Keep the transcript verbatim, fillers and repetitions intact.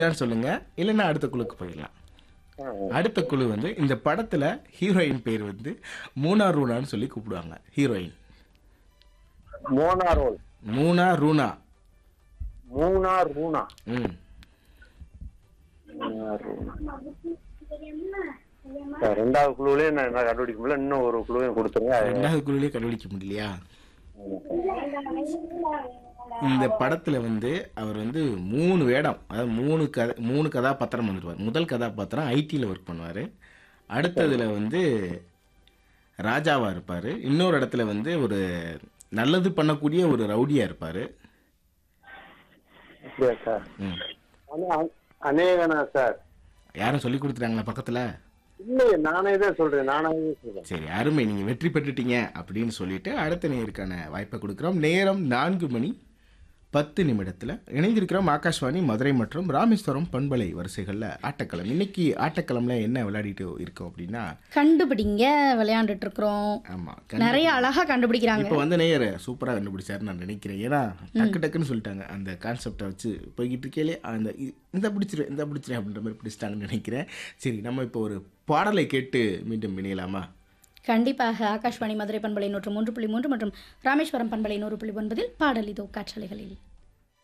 சொல்லுங்க. இல்லன்னா அடுத்த குழுக்கு போயிடலாம். அடுத்த குழு வந்து இந்த படத்துல ஹீரோயின் பேர் வந்து மூனா ரூனான்னு சொல்லி கூப்பிடுவாங்க. Heroine Mona role. மூனா ரூனா. மூனா ரூனா. ம். மூனா ரூனா. சார், ரெண்டாவது குழுவிலே நான் என்ன கண்டுபிடிக்க முடியல. இன்னும் ஒரு குழுவையும் கொடுத்துருங்க. ரெண்டாவது குழுவிலே கண்டுபிடிக்க முடியலையா? இந்த படத்துல வந்து அவர் வந்து மூணு வேடம், அதாவது மூணு கதை மூணு கதாபாத்திரம் வந்துருவார். முதல் கதாபாத்திரம் ஐடியில் ஒர்க் பண்ணுவார். அடுத்ததுல வந்து ராஜாவா இருப்பார். இன்னொரு இடத்துல வந்து ஒரு நல்லது பண்ணக்கூடிய ஒரு ரவுடியா இருப்பார். அப்படியா சார்? ம். அனே- அநேகனா சார்? யாரும் சொல்லி கொடுத்துட்டாங்களா பக்கத்துல? இல்லையே, நானே தான் சொல்றேன். நானே தான் சொல்றேன். சரி, அருமை. நீங்கள் வெற்றி பெற்றுட்டீங்க அப்படின்னு சொல்லிட்டு அடுத்த நேயருக்கான வாய்ப்பை கொடுக்குறோம். நேரம் நான்கு மணி பத்து நிமிடத்தில் இணைந்திருக்கிறோம். ஆகாஷ்வாணி மதுரை மற்றும் ராமேஸ்வரம் பண்பலை வரிசைகளில் ஆட்டக்களம். இன்னைக்கு ஆட்டக்களம்ல என்ன விளையாடிட்டு இருக்கோம் அப்படின்னா, கண்டுபிடிங்க விளையாண்டுட்டு இருக்கிறோம். ஆமாம், நிறைய அழகா கண்டுபிடிக்கிறாங்க. இப்போ வந்து நேயர் சூப்பராக கண்டுபிடிச்சாரு நான் நினைக்கிறேன். ஏன்னா டக்கு டக்குன்னு சொல்லிட்டாங்க. அந்த கான்செப்டை வச்சு போய்கிட்டு இருக்கேலே அந்த இ- இந்த பிடிச்சிரு இந்த பிடிச்சிரு அப்படின்ற மாதிரி பிடிச்சிட்டாங்கன்னு நினைக்கிறேன். சரி, நம்ம இப்போ ஒரு பாடலை கேட்டு மீண்டும் இணையலாமா? கண்டிப்பாக. ஆகாஷ்வாணி மதுரை பண்பலை நூற்று மூன்று புள்ளி மூன்று மற்றும் ராமேஸ்வரம் பண்பலை நூறு புள்ளி ஒன்பதில் பாடல் இதோ காற்றலைகளில்.